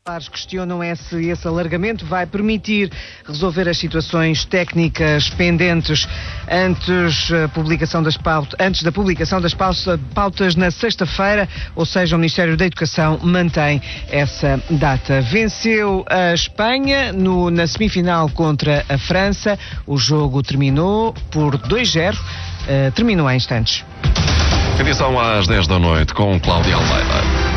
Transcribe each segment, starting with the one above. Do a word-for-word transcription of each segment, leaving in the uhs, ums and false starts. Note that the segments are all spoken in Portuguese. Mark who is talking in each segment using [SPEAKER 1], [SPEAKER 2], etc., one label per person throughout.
[SPEAKER 1] Pares questionam é se esse alargamento vai permitir resolver as situações técnicas pendentes antes, a publicação das pautas, antes da publicação das pautas na sexta-feira, ou seja, o Ministério da Educação mantém essa data. Venceu a Espanha no, na semifinal contra a França. O jogo terminou por dois a zero, uh, terminou há instantes.
[SPEAKER 2] Edição às dez da noite com Cláudia Almeida.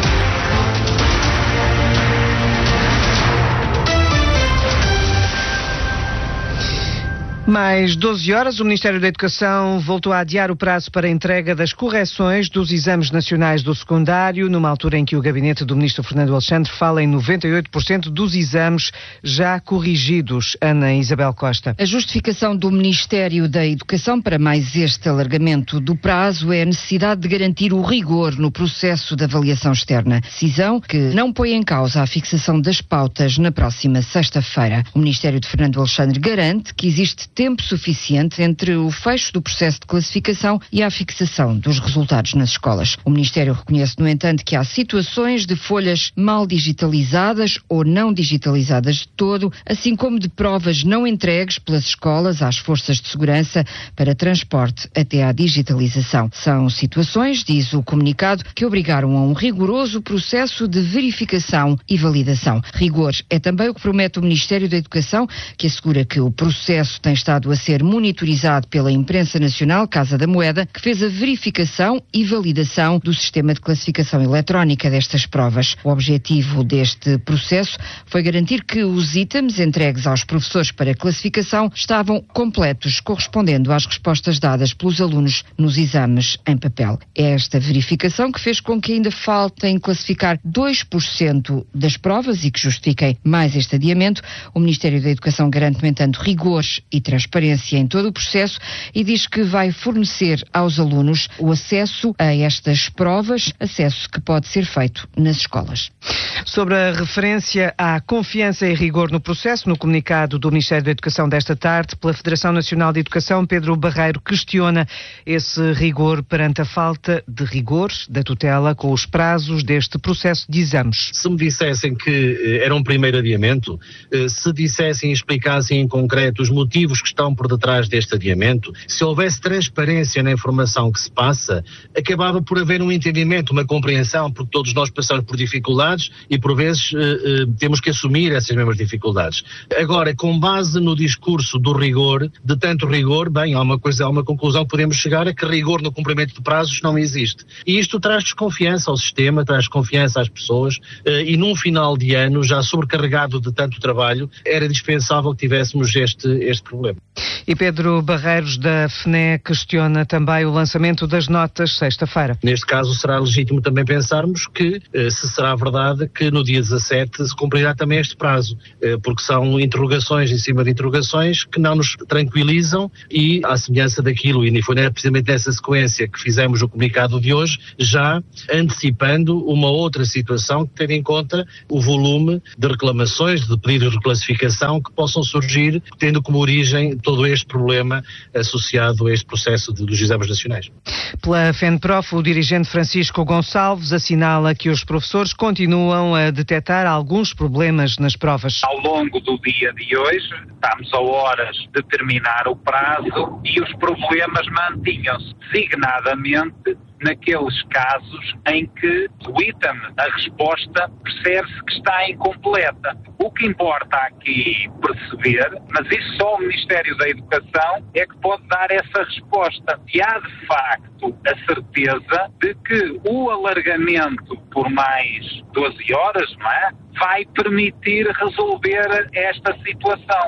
[SPEAKER 1] Mais doze horas, o Ministério da Educação voltou a adiar o prazo para a entrega das correções dos exames nacionais do secundário, numa altura em que o gabinete do Ministro Fernando Alexandre fala em noventa e oito por cento dos exames já corrigidos. Ana Isabel Costa.
[SPEAKER 3] A justificação do Ministério da Educação para mais este alargamento do prazo é a necessidade de garantir o rigor no processo de avaliação externa. Decisão que não põe em causa a fixação das pautas na próxima sexta-feira. O Ministério de Fernando Alexandre garante que existe tempo suficiente entre o fecho do processo de classificação e a fixação dos resultados nas escolas. O Ministério reconhece, no entanto, que há situações de folhas mal digitalizadas ou não digitalizadas de todo, assim como de provas não entregues pelas escolas às forças de segurança para transporte até à digitalização. São situações, diz o comunicado, que obrigaram a um rigoroso processo de verificação e validação. Rigor é também o que promete o Ministério da Educação, que assegura que o processo tem estado a ser monitorizado pela imprensa nacional, Casa da Moeda, que fez a verificação e validação do sistema de classificação eletrónica destas provas. O objetivo deste processo foi garantir que os itens entregues aos professores para classificação estavam completos, correspondendo às respostas dadas pelos alunos nos exames em papel. É esta verificação que fez com que ainda faltem classificar dois por cento das provas e que justifiquem mais este adiamento. O Ministério da Educação garante, no entanto, rigor e transparência em todo o processo e diz que vai fornecer aos alunos o acesso a estas provas, acesso que pode ser feito nas escolas.
[SPEAKER 1] Sobre a referência à confiança e rigor no processo, no comunicado do Ministério da Educação desta tarde, pela Federação Nacional de Educação, Pedro Barreiro questiona esse rigor perante a falta de rigor da tutela com os prazos deste processo de exames.
[SPEAKER 4] Se me dissessem que era um primeiro adiamento, se dissessem e explicassem em concreto os motivos que estão por detrás deste adiamento, se houvesse transparência na informação que se passa, acabava por haver um entendimento, uma compreensão, porque todos nós passamos por dificuldades e por vezes eh, eh, temos que assumir essas mesmas dificuldades. Agora, com base no discurso do rigor, de tanto rigor, bem, há uma coisa, há uma conclusão que podemos chegar, é que rigor no cumprimento de prazos não existe. E isto traz desconfiança ao sistema, traz desconfiança às pessoas eh, e num final de ano, já sobrecarregado de tanto trabalho, era dispensável que tivéssemos este, este problema.
[SPEAKER 1] E Pedro Barreiros, da F N E, questiona também o lançamento das notas sexta-feira.
[SPEAKER 4] Neste caso, será legítimo também pensarmos que, eh, se será verdade, que no dia dezassete se cumprirá também este prazo, eh, porque são interrogações em cima de interrogações que não nos tranquilizam e, à semelhança daquilo, e foi precisamente nessa sequência que fizemos o comunicado de hoje, já antecipando uma outra situação que teve em conta o volume de reclamações, de pedidos de reclassificação que possam surgir, tendo como origem todo este problema associado a este processo de, dos exames nacionais.
[SPEAKER 1] Pela FENPROF, o dirigente Francisco Gonçalves assinala que os professores continuam a detectar alguns problemas nas provas.
[SPEAKER 5] Ao longo do dia de hoje, estamos a horas de terminar o prazo e os problemas mantinham-se, designadamente naqueles casos em que o item, a resposta, percebe-se que está incompleta. O que importa aqui perceber, mas isso só o Ministério da Educação é que pode dar essa resposta. E há, de facto, a certeza de que o alargamento por mais doze horas, não é, vai permitir resolver esta situação.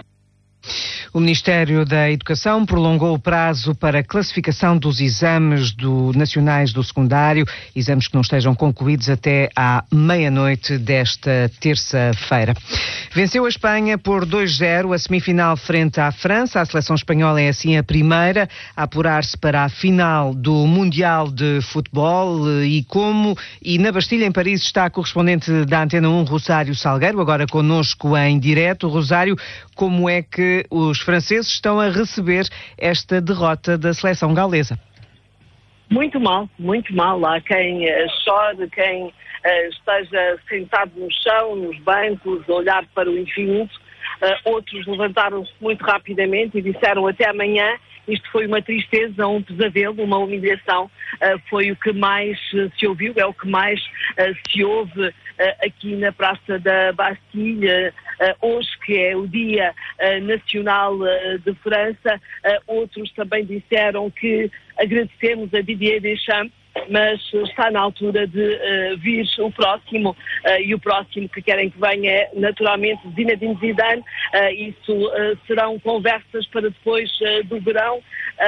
[SPEAKER 1] O Ministério da Educação prolongou o prazo para a classificação dos exames do, nacionais do secundário, exames que não estejam concluídos até à meia-noite desta terça-feira. Venceu a Espanha por dois a zero a semifinal frente à França. A seleção espanhola é assim a primeira a apurar-se para a final do Mundial de Futebol e como e na Bastilha, em Paris, está a correspondente da Antena um, Rosário Salgueiro, agora connosco em direto. Rosário, como é que os franceses estão a receber esta derrota da seleção gaulesa?
[SPEAKER 6] Muito mal, muito mal. Há quem uh, chore, quem uh, esteja sentado no chão, nos bancos, a olhar para o infinito. Uh, outros levantaram-se muito rapidamente e disseram até amanhã. Isto foi uma tristeza, um pesadelo, uma humilhação. Uh, foi o que mais uh, se ouviu, é o que mais uh, se ouve uh, aqui na Praça da Bastilha. Uh, hoje, que é o Dia uh, Nacional uh, de França, uh, outros também disseram que agradecemos a Didier Deschamps, mas está na altura de uh, vir o próximo, uh, e o próximo que querem que venha é naturalmente Zinedine Zidane. Uh, isso uh, serão conversas para depois uh, do verão, uh,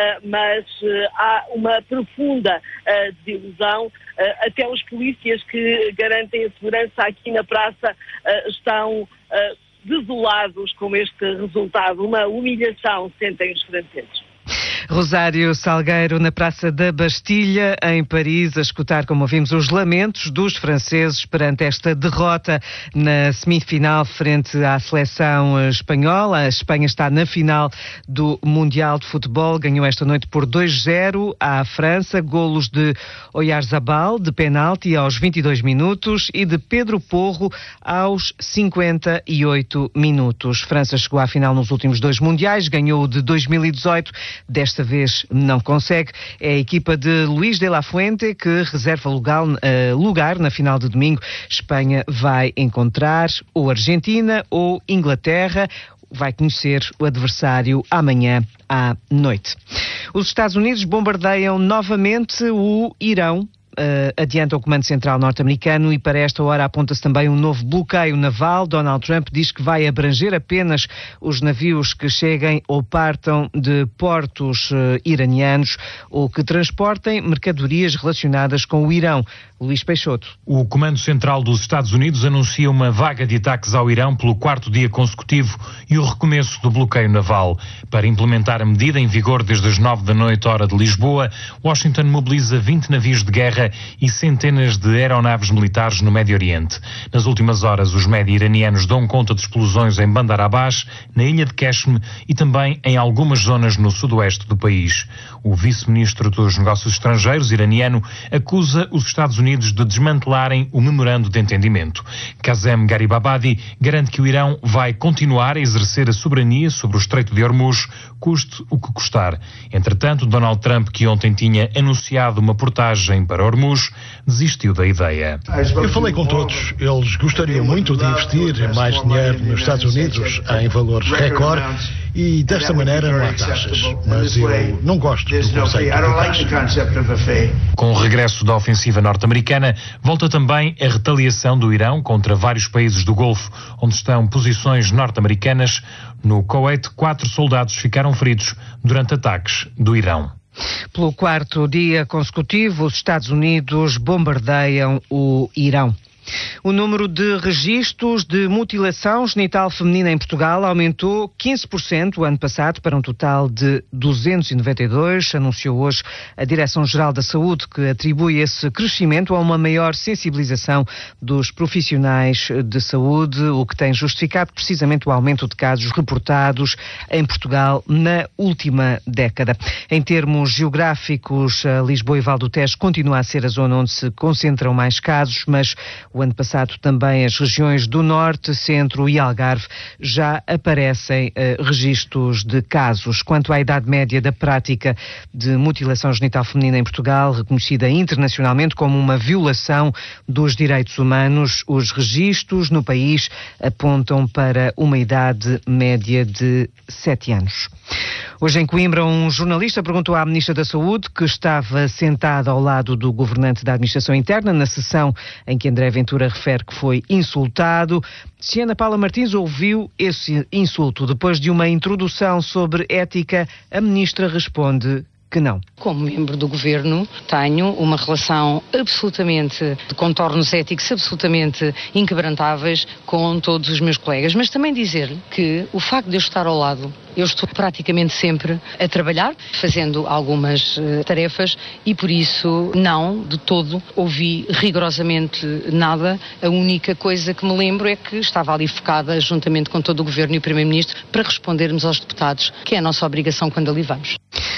[SPEAKER 6] mas uh, há uma profunda uh, desilusão. Uh, até os polícias que garantem a segurança aqui na praça uh, estão uh, desolados com este resultado. Uma humilhação, sentem os franceses.
[SPEAKER 1] Rosário Salgueiro, na Praça da Bastilha, em Paris, a escutar, como ouvimos, os lamentos dos franceses perante esta derrota na semifinal frente à seleção espanhola. A Espanha está na final do Mundial de Futebol, ganhou esta noite por dois zero à França, golos de Oyarzabal, de penalti aos vinte e dois minutos e de Pedro Porro aos cinquenta e oito minutos. França chegou à final nos últimos dois Mundiais, ganhou o de dois mil e dezoito, desta vez não consegue. É a equipa de Luís de la Fuente que reserva lugar, uh, lugar na final de domingo. Espanha vai encontrar ou Argentina ou Inglaterra. Vai conhecer o adversário amanhã à noite. Os Estados Unidos bombardeiam novamente o Irão. Uh, adianta o Comando Central norte-americano e para esta hora aponta-se também um novo bloqueio naval. Donald Trump diz que vai abranger apenas os navios que cheguem ou partam de portos uh, iranianos ou que transportem mercadorias relacionadas com o Irão. Luís Peixoto.
[SPEAKER 7] O Comando Central dos Estados Unidos anuncia uma vaga de ataques ao Irão pelo quarto dia consecutivo e o recomeço do bloqueio naval. Para implementar a medida em vigor desde as nove da noite, hora de Lisboa, Washington mobiliza vinte navios de guerra e centenas de aeronaves militares no Médio Oriente. Nas últimas horas, os média iranianos dão conta de explosões em Bandar Abbas, na ilha de Qeshm e também em algumas zonas no sudoeste do país. O vice-ministro dos Negócios Estrangeiros iraniano acusa os Estados Unidos de desmantelarem o memorando de entendimento. Kazem Garibabadi garante que o Irão vai continuar a exercer a soberania sobre o Estreito de Hormuz, custe o que custar. Entretanto, Donald Trump, que ontem tinha anunciado uma portagem para Hormuz, desistiu da ideia.
[SPEAKER 8] Eu falei com todos. Eles gostariam muito de investir mais dinheiro nos Estados Unidos em valores recorde e desta maneira não há taxas. Mas eu não gosto do conceito de taxas.
[SPEAKER 7] Com o regresso da ofensiva norte-americana, volta também a retaliação do Irão contra vários países do Golfo, onde estão posições norte-americanas. No Kuwait, quatro soldados ficaram feridos durante ataques do Irão.
[SPEAKER 1] Pelo quarto dia consecutivo, os Estados Unidos bombardeiam o Irão. O número de registros de mutilação genital feminina em Portugal aumentou quinze por cento o ano passado para um total de duzentos e noventa e dois, anunciou hoje a Direção-Geral da Saúde, que atribui esse crescimento a uma maior sensibilização dos profissionais de saúde, o que tem justificado precisamente o aumento de casos reportados em Portugal na última década. Em termos geográficos, Lisboa e Val do Tejo continua a ser a zona onde se concentram mais casos, mas o ano passado também as regiões do Norte, Centro e Algarve já aparecem uh, registros de casos. Quanto à idade média da prática de mutilação genital feminina em Portugal, reconhecida internacionalmente como uma violação dos direitos humanos, os registros no país apontam para uma idade média de sete anos. Hoje em Coimbra, um jornalista perguntou à Ministra da Saúde, que estava sentada ao lado do governante da Administração Interna, na sessão em que André Ventura refere que foi insultado, se Ana Paula Martins ouviu esse insulto. Depois de uma introdução sobre ética, a Ministra responde que não.
[SPEAKER 9] Como membro do Governo, tenho uma relação absolutamente de contornos éticos absolutamente inquebrantáveis com todos os meus colegas, mas também dizer que o facto de eu estar ao lado, eu estou praticamente sempre a trabalhar, fazendo algumas uh, tarefas e por isso não, de todo, ouvi rigorosamente nada. A única coisa que me lembro é que estava ali focada, juntamente com todo o Governo e o Primeiro-Ministro, para respondermos aos deputados, que é a nossa obrigação quando ali vamos.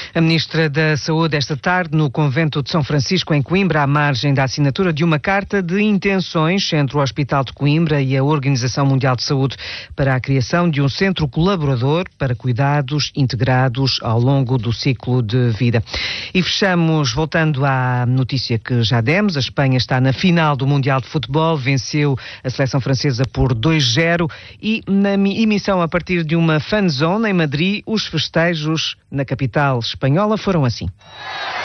[SPEAKER 1] A Ministra da Saúde, esta tarde, no convento de São Francisco, em Coimbra, à margem da assinatura de uma carta de intenções entre o Hospital de Coimbra e a Organização Mundial de Saúde para a criação de um centro colaborador para cuidados integrados ao longo do ciclo de vida. E fechamos, voltando à notícia que já demos, a Espanha está na final do Mundial de Futebol, venceu a seleção francesa por dois zero e na emissão a partir de uma fanzone em Madrid, os festejos na capital espanhola foram assim.